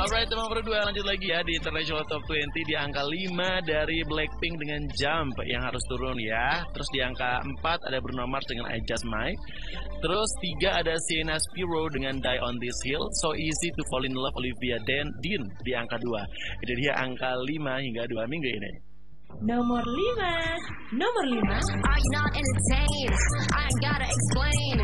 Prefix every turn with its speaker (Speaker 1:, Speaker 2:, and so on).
Speaker 1: Alright teman berdua, lanjut lagi ya di International Top 20. Di angka 5 dari Blackpink dengan Jump yang harus turun ya. Terus di angka 4 ada Bruno Mars dengan I Just Might. Terus 3 ada Sienna Spiro dengan Die on This Hill. So Easy to Fall in Love Olivia Dean di angka 2. Itu dia angka 5 hingga 2 minggu ini.
Speaker 2: Nomor 5.
Speaker 3: Are you not entertained? I ain't gotta explain.